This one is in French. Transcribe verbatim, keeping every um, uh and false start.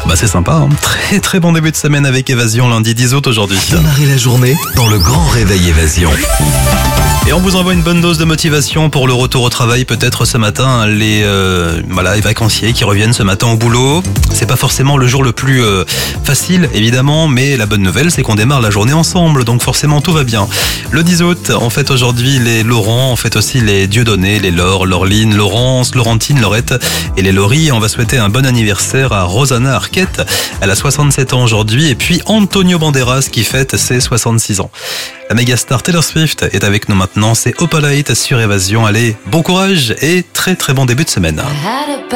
Bah c'est sympa, hein. Très très bon début de semaine avec Évasion, lundi dix août aujourd'hui. Démarrez la journée dans le grand réveil Évasion. Et on vous envoie une bonne dose de motivation pour le retour au travail peut-être ce matin. Les, euh, voilà, les vacanciers qui reviennent ce matin au boulot. C'est pas forcément le jour le plus euh, facile évidemment, mais la bonne nouvelle c'est qu'on démarre la journée ensemble, donc forcément tout va bien. Le dix août, on fête aujourd'hui les Laurent, on fête aussi les Dieudonné, les Laure, Laureline, Laurence, Laurentine, Laurette et les Laurie. On va souhaiter un bon anniversaire à Rosanna Arquette, elle a soixante-sept ans aujourd'hui, et puis Antonio Banderas qui fête ses soixante-six ans. La mégastar Taylor Swift est avec nous maintenant, c'est Opalite sur Évasion. Allez, bon courage et très très bon début de semaine.